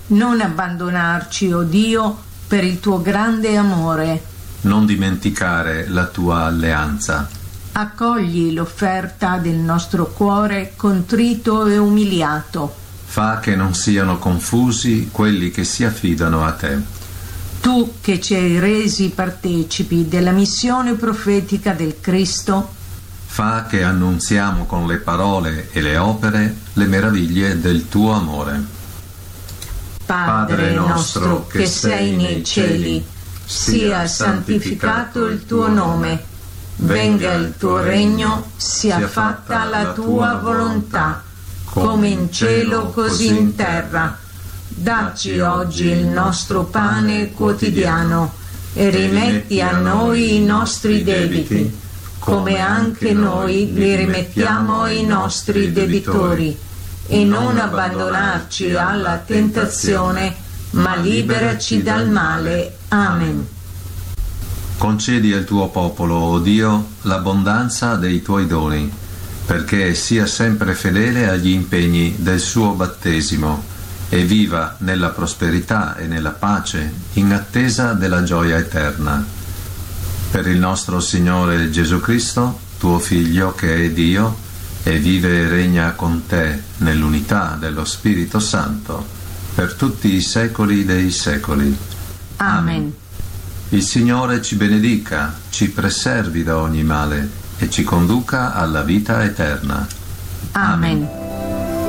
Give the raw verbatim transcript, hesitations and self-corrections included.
Non abbandonarci, o Dio, per il tuo grande amore. Non dimenticare la tua alleanza. Accogli l'offerta del nostro cuore contrito e umiliato. Fa che non siano confusi quelli che si affidano a te. Tu che ci hai resi partecipi della missione profetica del Cristo, fa che annunziamo con le parole e le opere le meraviglie del tuo amore. Padre nostro che sei nei cieli, sia santificato il tuo nome. Venga il tuo regno, sia fatta la tua volontà, come in cielo così in terra. Dacci oggi il nostro pane quotidiano e rimetti a noi i nostri debiti, come anche noi li rimettiamo ai nostri debitori. E non abbandonarci alla tentazione, ma liberaci dal male. Amen. Concedi al tuo popolo, o Dio, l'abbondanza dei tuoi doni, perché sia sempre fedele agli impegni del suo battesimo e viva nella prosperità e nella pace in attesa della gioia eterna. Per il nostro Signore Gesù Cristo, tuo Figlio che è Dio e vive e regna con te nell'unità dello Spirito Santo per tutti i secoli dei secoli. Amen. Il Signore ci benedica, ci preservi da ogni male e ci conduca alla vita eterna. Amen.